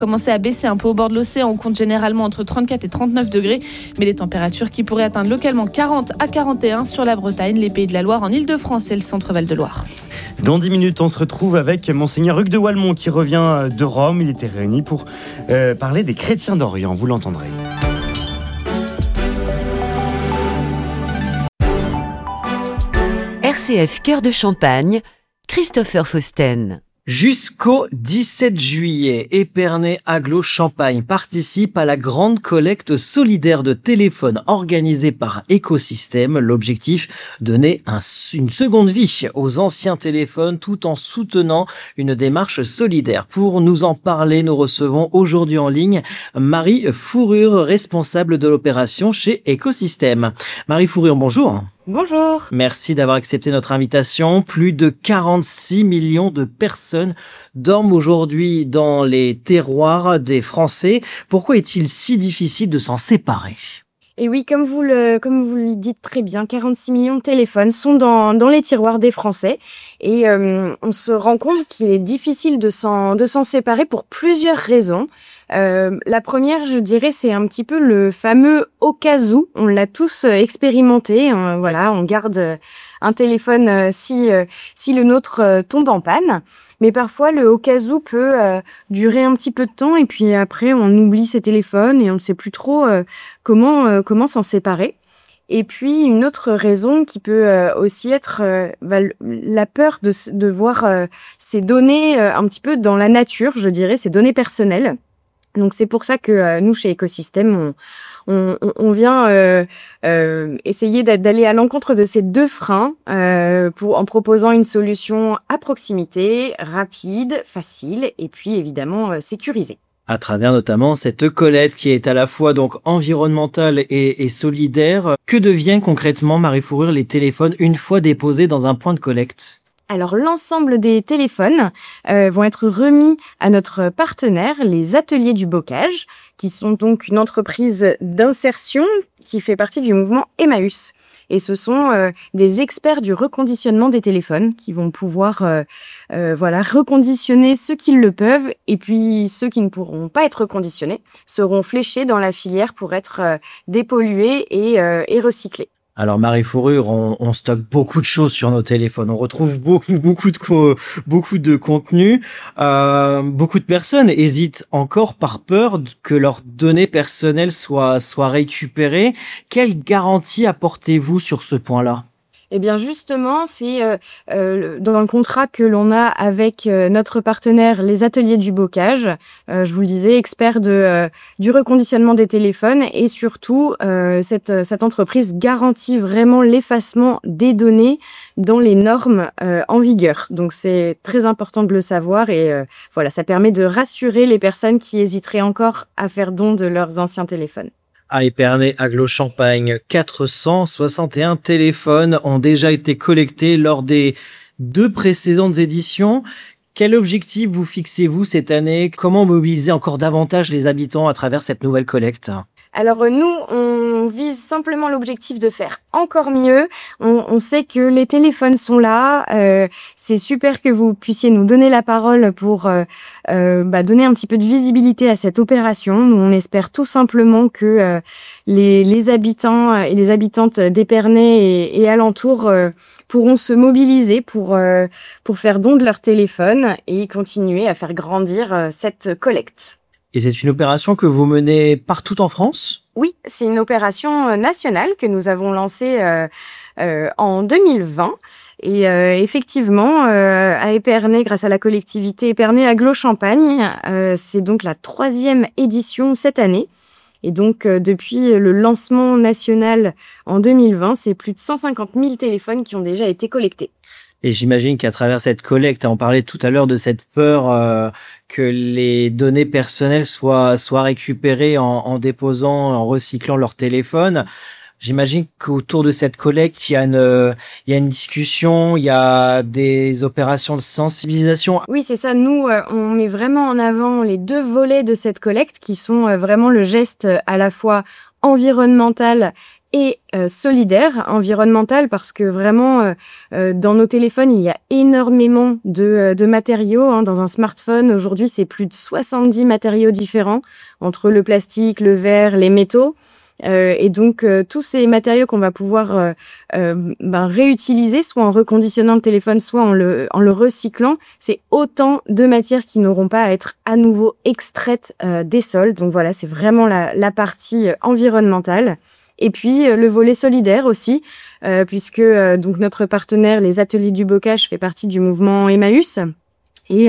Commencer à baisser un peu au bord de l'océan. On compte généralement entre 34 et 39 degrés, mais les températures qui pourraient atteindre localement 40 à 41 sur la Bretagne, les Pays de la Loire, en Île-de-France et le centre Val-de-Loire. Dans 10 minutes, on se retrouve avec Monseigneur Hugues de Walmont qui revient de Rome. Il était réuni pour parler des chrétiens d'Orient. Vous l'entendrez. RCF Cœur de Champagne, Christopher Fausten. Jusqu'au 17 juillet, Épernay Agglo Champagne participe à la grande collecte solidaire de téléphones organisée par Écosystème. L'objectif, donner une seconde vie aux anciens téléphones tout en soutenant une démarche solidaire. Pour nous en parler, nous recevons aujourd'hui en ligne Marie Fourrure, responsable de l'opération chez Écosystème. Marie Fourrure, bonjour. Bonjour. Merci d'avoir accepté notre invitation. Plus de 46 millions de personnes dorment aujourd'hui dans les terroirs des Français. Pourquoi est-il si difficile de s'en séparer ? Et oui, comme vous le dites très bien, 46 millions de téléphones sont dans les tiroirs des Français. Et on se rend compte qu'il est difficile de s'en séparer pour plusieurs raisons. La première, je dirais, c'est un petit peu le fameux au cas où. On l'a tous expérimenté. On garde un téléphone si le nôtre tombe en panne. Mais parfois, le au cas où peut durer un petit peu de temps et puis après, on oublie ses téléphones et on ne sait plus trop comment s'en séparer. Et puis, une autre raison qui peut aussi être la peur de voir ces données un petit peu dans la nature, je dirais, ces données personnelles. Donc, c'est pour ça que nous, chez Écosystème, on vient essayer d'aller à l'encontre de ces deux freins en proposant une solution à proximité, rapide, facile et puis évidemment sécurisée. À travers notamment cette collecte qui est à la fois donc environnementale et solidaire. Que deviennent concrètement, Marie Fourrure, les téléphones une fois déposés dans un point de collecte ? Alors, l'ensemble des téléphones vont être remis à notre partenaire, les Ateliers du Bocage, qui sont donc une entreprise d'insertion qui fait partie du mouvement Emmaüs. Et ce sont des experts du reconditionnement des téléphones qui vont pouvoir reconditionner ceux qui le peuvent. Et puis, ceux qui ne pourront pas être reconditionnés seront fléchés dans la filière pour être dépollués et recyclés. Alors Marie Fourrure, on stocke beaucoup de choses sur nos téléphones. On retrouve beaucoup de contenu. Beaucoup de personnes hésitent encore par peur que leurs données personnelles soient récupérées. Quelle garantie apportez-vous sur ce point-là ? Eh bien justement, c'est dans le contrat que l'on a avec notre partenaire, les Ateliers du Bocage, je vous le disais, experts du reconditionnement des téléphones et surtout cette entreprise garantit vraiment l'effacement des données dans les normes en vigueur. Donc c'est très important de le savoir et ça permet de rassurer les personnes qui hésiteraient encore à faire don de leurs anciens téléphones. À Épernay Agglo Champagne, 461 téléphones ont déjà été collectés lors des 2 précédentes éditions. Quel objectif vous fixez-vous cette année ? Comment mobiliser encore davantage les habitants à travers cette nouvelle collecte ? Alors nous, on vise simplement l'objectif de faire encore mieux. On sait que les téléphones sont là. C'est super que vous puissiez nous donner la parole pour donner un petit peu de visibilité à cette opération. Nous, on espère tout simplement que les habitants et les habitantes d'Épernay et alentours pourront se mobiliser pour faire don de leur téléphone et continuer à faire grandir cette collecte. Et c'est une opération que vous menez partout en France ? Oui, c'est une opération nationale que nous avons lancée en 2020. Et effectivement, à Épernay, grâce à la collectivité Épernay Agglo Champagne, c'est donc la 3e édition cette année. Et donc, depuis le lancement national en 2020, c'est plus de 150 000 téléphones qui ont déjà été collectés. Et j'imagine qu'à travers cette collecte, on parlait tout à l'heure de cette peur que les données personnelles soient récupérées en déposant, en recyclant leur téléphone. J'imagine qu'autour de cette collecte, il y a une discussion, il y a des opérations de sensibilisation. Oui, c'est ça. Nous, on met vraiment en avant les 2 volets de cette collecte qui sont vraiment le geste à la fois environnemental et solidaire, environnemental, parce que vraiment, dans nos téléphones, il y a énormément de matériaux. Dans un smartphone, aujourd'hui, c'est plus de 70 matériaux différents, entre le plastique, le verre, les métaux. Et donc, tous ces matériaux qu'on va pouvoir réutiliser, soit en reconditionnant le téléphone, soit en le recyclant, c'est autant de matières qui n'auront pas à être à nouveau extraites des sols. Donc voilà, c'est vraiment la partie environnementale. Et puis le volet solidaire aussi, puisque donc notre partenaire, les Ateliers du Bocage, fait partie du mouvement Emmaüs. Et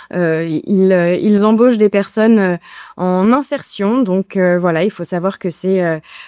ils embauchent des personnes en insertion. Donc voilà, il faut savoir que c'est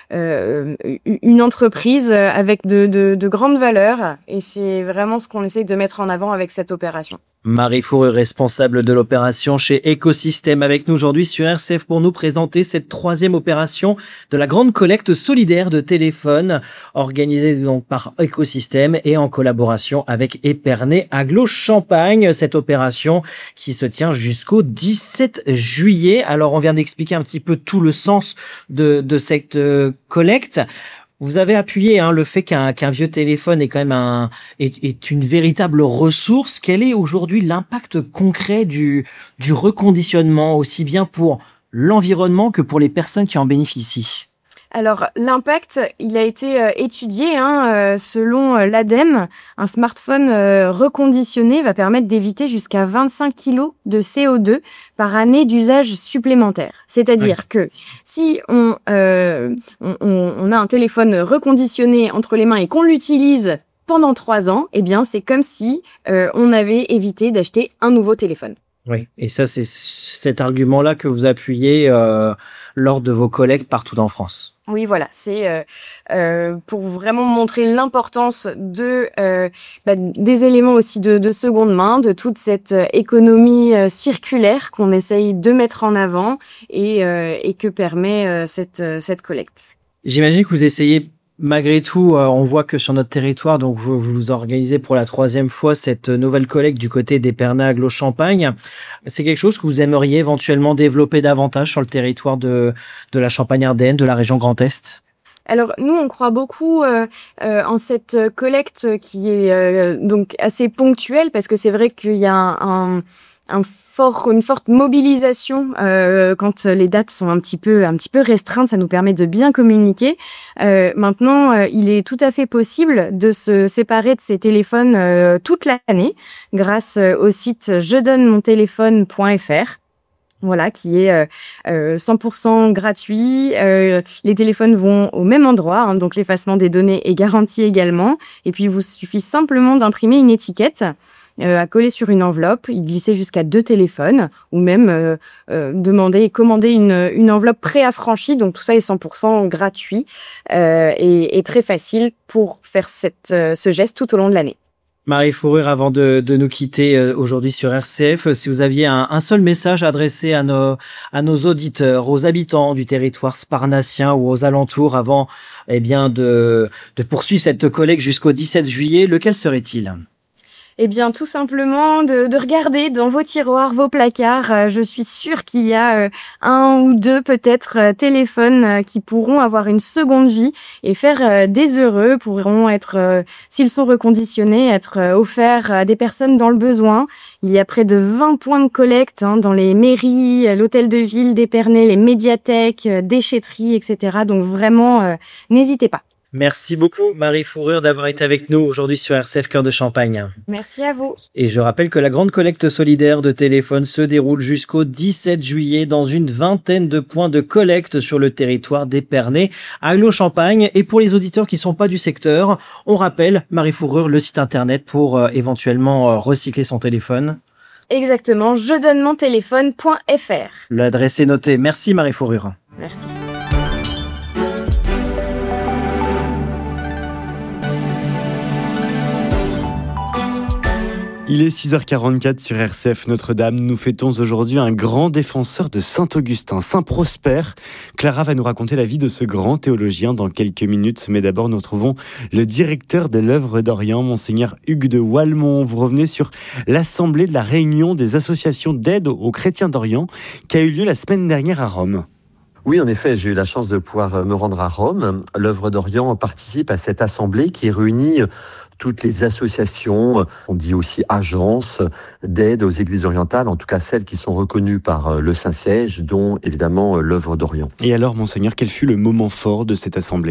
une entreprise avec de grandes valeurs. Et c'est vraiment ce qu'on essaye de mettre en avant avec cette opération. Marie Fourrure, responsable de l'opération chez Écosystème, avec nous aujourd'hui sur RCF pour nous présenter cette 3e opération de la grande collecte solidaire de téléphones organisée donc par Écosystème et en collaboration avec Épernay Agglo-Champagne. Cette opération qui se tient jusqu'au 17 juillet. Alors on vient d'expliquer un petit peu tout le sens de cette collecte. Vous avez appuyé le fait qu'un vieux téléphone est quand même est une véritable ressource. Quel est aujourd'hui l'impact concret du reconditionnement, aussi bien pour l'environnement que pour les personnes qui en bénéficient? Alors, l'impact, il a été étudié selon l'ADEME. Un smartphone reconditionné va permettre d'éviter jusqu'à 25 kg de CO2 par année d'usage supplémentaire. C'est-à-dire que si on a un téléphone reconditionné entre les mains et qu'on l'utilise pendant 3 ans, eh bien, c'est comme si on avait évité d'acheter un nouveau téléphone. Oui, et ça, c'est cet argument-là que vous appuyez lors de vos collectes partout en France. Oui, voilà, c'est pour vraiment montrer l'importance des éléments aussi de seconde main, de toute cette économie circulaire qu'on essaye de mettre en avant et que permet cette collecte. J'imagine que vous essayez. Malgré tout, on voit que sur notre territoire, donc vous organisez pour la 3e fois cette nouvelle collecte du côté d'Épernay Agglo-Champagne. C'est quelque chose que vous aimeriez éventuellement développer davantage sur le territoire de la Champagne-Ardenne, de la région Grand Est? Alors nous, on croit beaucoup en cette collecte qui est donc assez ponctuelle, parce que c'est vrai qu'il y a une forte mobilisation quand les dates sont un petit peu restreintes. Ça nous permet de bien communiquer. Maintenant, il est tout à fait possible de se séparer de ces téléphones toute l'année grâce au site jedonnemontéléphone.fr. Voilà, qui est 100% gratuit. Les téléphones vont au même endroit, donc l'effacement des données est garanti également. Et puis, il vous suffit simplement d'imprimer une étiquette à coller sur une enveloppe, y glisser jusqu'à 2 téléphones, ou même demander et commander une enveloppe préaffranchie. Donc tout ça est 100% gratuit et très facile pour faire ce geste tout au long de l'année. Marie Fourrure, avant de nous quitter aujourd'hui sur RCF, si vous aviez un seul message adressé à nos auditeurs, aux habitants du territoire sparnacien ou aux alentours avant de poursuivre cette collecte jusqu'au 17 juillet, lequel serait-il ? Eh bien, tout simplement de regarder dans vos tiroirs, vos placards. Je suis sûre qu'il y a 1 ou 2 peut-être téléphones qui pourront avoir une seconde vie et faire des heureux, pourront être, s'ils sont reconditionnés, être offerts à des personnes dans le besoin. Il y a près de 20 points de collecte dans les mairies, l'hôtel de ville d'Épernay, les médiathèques, déchetteries, etc. Donc vraiment, n'hésitez pas. Merci beaucoup Marie Fourrure d'avoir été avec nous aujourd'hui sur RCF Cœur de Champagne. Merci à vous. Et je rappelle que la grande collecte solidaire de téléphones se déroule jusqu'au 17 juillet dans une vingtaine de points de collecte sur le territoire d'Épernay, Agglo-Champagne. Et pour les auditeurs qui ne sont pas du secteur, on rappelle, Marie Fourrure, le site internet pour éventuellement recycler son téléphone. Exactement, jedonnemontéléphone.fr. L'adresse est notée. Merci Marie Fourrure. Merci. Il est 6h44 sur RCF Notre-Dame. Nous fêtons aujourd'hui un grand défenseur de Saint-Augustin, Saint Prosper. Clara va nous raconter la vie de ce grand théologien dans quelques minutes. Mais d'abord, nous retrouvons le directeur de l'œuvre d'Orient, Monseigneur Hugues de Walmont. Vous revenez sur l'assemblée de la réunion des associations d'aide aux chrétiens d'Orient qui a eu lieu la semaine dernière à Rome. Oui, en effet, j'ai eu la chance de pouvoir me rendre à Rome. L'œuvre d'Orient participe à cette assemblée qui réunit toutes les associations, on dit aussi agences, d'aide aux églises orientales, en tout cas celles qui sont reconnues par le Saint-Siège, dont évidemment l'œuvre d'Orient. Et alors, Monseigneur, quel fut le moment fort de cette assemblée ?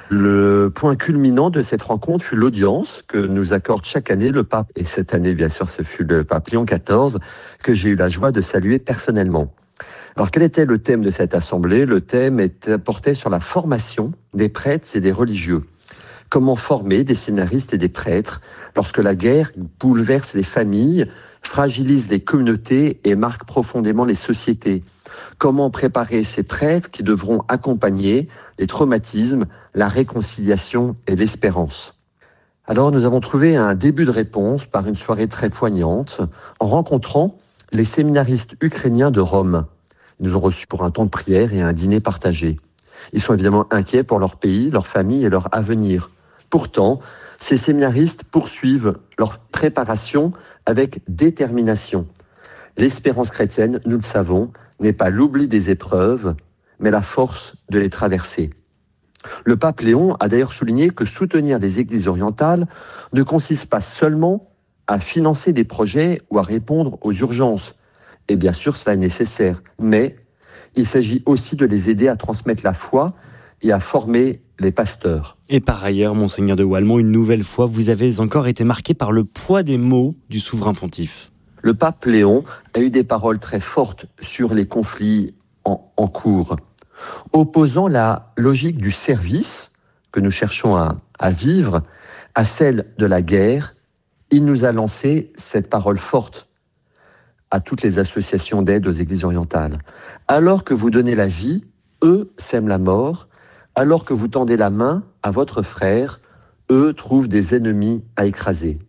Le point culminant de cette rencontre fut l'audience que nous accorde chaque année le pape. Et cette année, bien sûr, ce fut le pape Léon XIV que j'ai eu la joie de saluer personnellement. Alors, quel était le thème de cette assemblée ? Le thème portait sur la formation des prêtres et des religieux. Comment former des séminaristes et des prêtres lorsque la guerre bouleverse les familles, fragilise les communautés et marque profondément les sociétés ? Comment préparer ces prêtres qui devront accompagner les traumatismes, la réconciliation et l'espérance ? Alors, nous avons trouvé un début de réponse par une soirée très poignante en rencontrant les séminaristes ukrainiens de Rome. Ils nous ont reçus pour un temps de prière et un dîner partagé. Ils sont évidemment inquiets pour leur pays, leur famille et leur avenir. Pourtant, ces séminaristes poursuivent leur préparation avec détermination. L'espérance chrétienne, nous le savons, n'est pas l'oubli des épreuves, mais la force de les traverser. Le pape Léon a d'ailleurs souligné que soutenir les églises orientales ne consiste pas seulement à financer des projets ou à répondre aux urgences. Et bien sûr, cela est nécessaire, mais il s'agit aussi de les aider à transmettre la foi et à former les pasteurs. Et par ailleurs, Monseigneur de Walmont, une nouvelle fois, vous avez encore été marqué par le poids des mots du souverain pontife. Le pape Léon a eu des paroles très fortes sur les conflits en cours, opposant la logique du service que nous cherchons à vivre à celle de la guerre. Il nous a lancé cette parole forte à toutes les associations d'aide aux églises orientales. Alors que vous donnez la vie, eux sèment la mort. Alors que vous tendez la main à votre frère, eux trouvent des ennemis à écraser.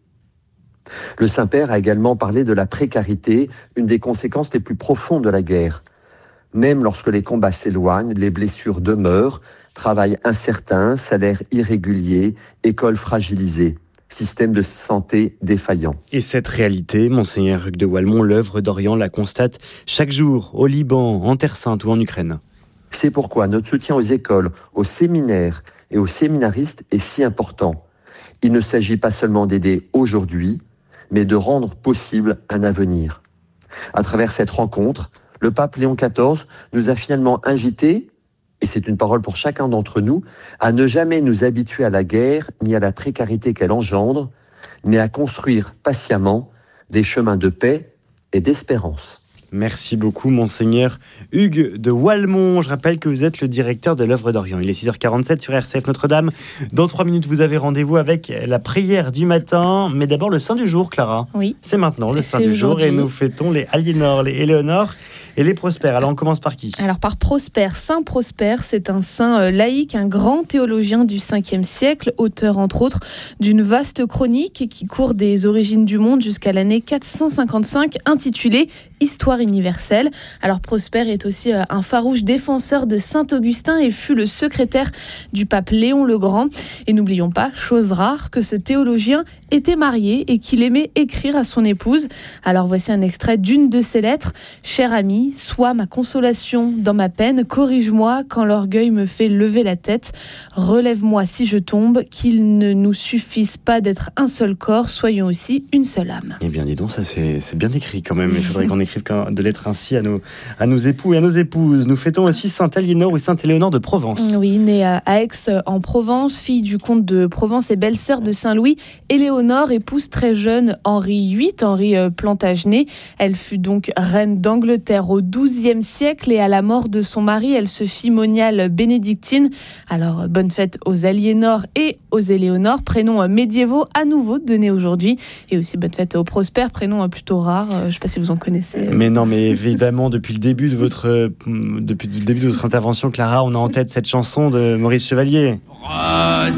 Le Saint-Père a également parlé de la précarité, une des conséquences les plus profondes de la guerre. Même lorsque les combats s'éloignent, les blessures demeurent, travail incertain, salaire irrégulier, école fragilisée, système de santé défaillant. Et cette réalité, Monseigneur Hugues de Walmont, l'œuvre d'Orient la constate chaque jour au Liban, en Terre Sainte ou en Ukraine. C'est pourquoi notre soutien aux écoles, aux séminaires et aux séminaristes est si important. Il ne s'agit pas seulement d'aider aujourd'hui, mais de rendre possible un avenir. À travers cette rencontre, le pape Léon XIV nous a finalement invités, et c'est une parole pour chacun d'entre nous, à ne jamais nous habituer à la guerre ni à la précarité qu'elle engendre, mais à construire patiemment des chemins de paix et d'espérance. Merci beaucoup, Monseigneur Hugues de Walmont. Je rappelle que vous êtes le directeur de l'œuvre d'Orient. Il est 6h47 sur RCF Notre-Dame. Dans 3 minutes, vous avez rendez-vous avec la prière du matin. Mais d'abord, le saint du jour, Clara. Oui. C'est maintenant le saint du jour. Et nous fêtons les Aliénor, les Éléonore et les Prosper. Alors, on commence par qui ? Alors, par Prosper. Saint Prosper, c'est un saint laïque, un grand théologien du 5e siècle, auteur, entre autres, d'une vaste chronique qui court des origines du monde jusqu'à l'année 455, intitulée « Histoire universelle ». Alors Prosper est aussi un farouche défenseur de Saint-Augustin et fut le secrétaire du pape Léon le Grand. Et n'oublions pas, chose rare, que ce théologien était marié et qu'il aimait écrire à son épouse. Alors voici un extrait d'une de ses lettres. « Cher ami, sois ma consolation dans ma peine, corrige-moi quand l'orgueil me fait lever la tête, relève-moi si je tombe, qu'il ne nous suffise pas d'être un seul corps, soyons aussi une seule âme. » Eh bien, dis donc, ça c'est bien écrit quand même. Il faudrait qu'on écrive de lettres ainsi à nos époux et à nos épouses. Nous fêtons aussi Sainte Aliénor ou Sainte Éléonore de Provence. Oui, née à Aix en Provence, fille du comte de Provence et belle-sœur de Saint-Louis, Éléonore épouse très jeune Henri VIII, Henri Plantagenet. Elle fut donc reine d'Angleterre au XIIe siècle et à la mort de son mari, elle se fit moniale bénédictine. Alors, bonne fête aux Aliénor et aux Éléonore, prénoms médiévaux à nouveau donnés aujourd'hui. Et aussi bonne fête aux Prosper, prénom plutôt rare. Je ne sais pas si vous en connaissez. Mais non, mais évidemment, depuis le début de votre intervention, Clara, on a en tête cette chanson de Maurice Chevalier.